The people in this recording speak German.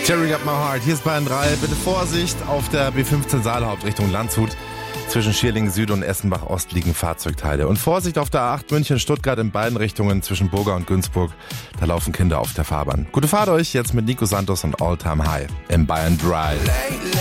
Jerry Got My Heart. Hier ist Bayern 3. Bitte Vorsicht auf der B15 Saalhaupt Richtung Landshut. Zwischen Schierlingen Süd und Essenbach Ost liegen Fahrzeugteile. Und Vorsicht auf der A8 München-Stuttgart in beiden Richtungen zwischen Burger und Günzburg. Da laufen Kinder auf der Fahrbahn. Gute Fahrt euch jetzt mit Nico Santos und All Time High im Bayern 3.